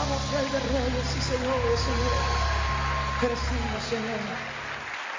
adoramos, Rey de Reyes y Señor de Señores. Crecimos, Señor.